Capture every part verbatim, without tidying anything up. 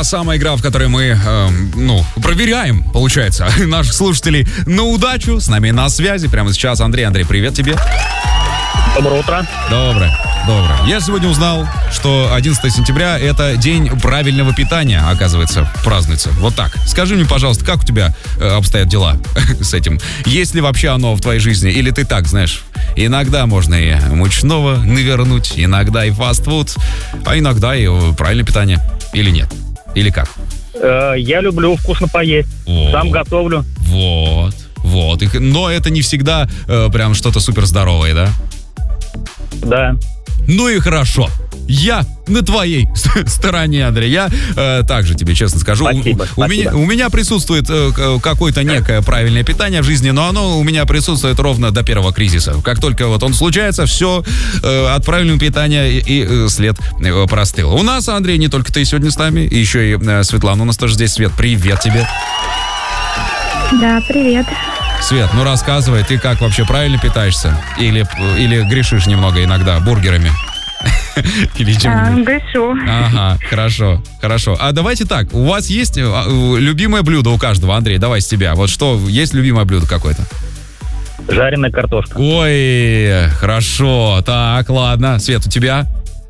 Та самая игра, в которой мы, э, ну, проверяем, получается, наших слушателей на удачу. С нами на связи прямо сейчас Андрей. Андрей, привет тебе. Доброе утро. Доброе, доброе. Я сегодня узнал, что одиннадцатое сентября это день правильного питания, оказывается, празднуется. Вот так. Скажи мне, пожалуйста, как у тебя э, обстоят дела с этим? Есть ли вообще оно в твоей жизни? Или ты так, знаешь, иногда можно и мучного навернуть, иногда и фастфуд, а иногда и правильное питание. Или нет? Или как? Э, я люблю вкусно поесть. Вот. Сам готовлю. Вот, вот. И- Но это не всегда э, прям что-то супер здоровое, да? Да. Ну и хорошо. Я на твоей стороне, Андрей. Я э, также тебе честно скажу. Спасибо, у, у, спасибо. меня, у меня присутствует э, к- какое-то некое правильное питание в жизни, но оно у меня присутствует ровно до первого кризиса. Как только вот он случается, все э, от правильного питания и, и, э, след э, простыл. У нас, Андрей, не только ты сегодня с нами, и еще и э, Светлана у нас тоже здесь. Свет, привет тебе. Да, привет. Свет, ну рассказывай, ты как вообще правильно питаешься? Или, или грешишь немного иногда бургерами? Или А, чем-нибудь? грешу. Ага, хорошо, хорошо. А давайте так, у вас есть э, э, любимое блюдо у каждого? Андрей, давай с тебя. Вот что, есть любимое блюдо какое-то? Жареная картошка. Ой, хорошо. Так, ладно. Свет, у тебя?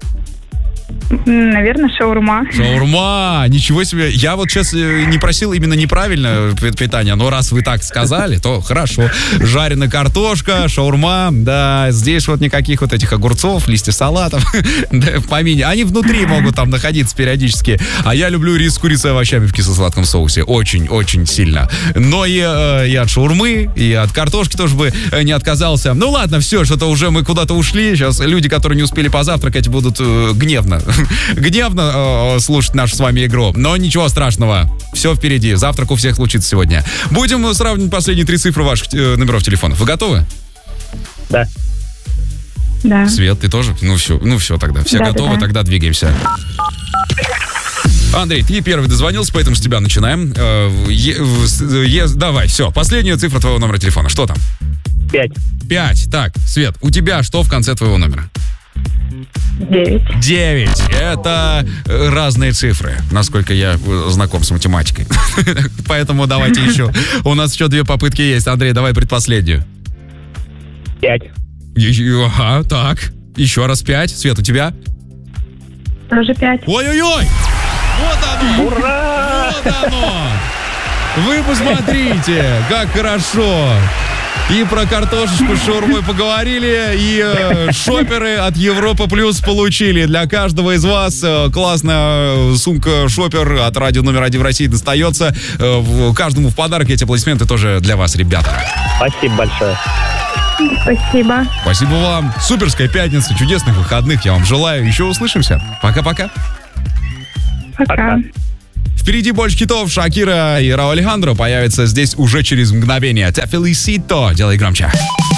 М, Наверное, шаурма. Шаурма! Ничего себе! Я вот сейчас э, не просил именно неправильное пи- питание, но раз вы так сказали, то хорошо. Жареная картошка, шаурма, да, здесь вот никаких вот этих огурцов, листьев салатов, да, в помине. Они внутри могут там находиться периодически. А я люблю рис с курицей и овощами в кисло-сладком соусе. Очень-очень сильно. Но и, э, и от шаурмы, и от картошки тоже бы э, не отказался. Ну ладно, все, что-то уже мы куда-то ушли. Сейчас люди, которые не успели позавтракать, будут э, гневно гневно э, слушать нашу с вами игру. Но ничего страшного. Все впереди. Завтрак у всех случится сегодня. Будем сравнивать последние три цифры ваших э, номеров телефонов. Вы готовы? Да. Да. Свет, ты тоже? Ну все, ну все тогда. Все Да, да, готовы, да. тогда двигаемся. Андрей, ты первый дозвонился, поэтому с тебя начинаем. Э, е- в- с- е- давай, все. Последняя цифра твоего номера телефона. Что там? Пять. Пять. Так, Свет, у тебя что в конце твоего номера? Девять. Девять. Это э, разные цифры, насколько я э, знаком с математикой. Поэтому давайте еще. У нас еще две попытки есть. Андрей, давай предпоследнюю. Пять. Еще- Ага, так. Еще раз пять. Свет, у тебя? Тоже пять. Ой-ой-ой! Вот оно! Ура! Вот оно! Вы посмотрите, как хорошо! И про картошечку с шаурмой поговорили, и э, шоперы от Европа Плюс получили. Для каждого из вас э, классная сумка шопер от радио номер один в России достается. Э, в- каждому в подарок. Эти аплодисменты тоже для вас, ребята. Спасибо большое. Спасибо. Спасибо вам. Суперская пятница, чудесных выходных я вам желаю. Еще услышимся. Пока-пока. Пока. Пока. Впереди больше хитов. Шакира и Рауль Алехандро появятся здесь уже через мгновение. Те Фелисито. Делай громче.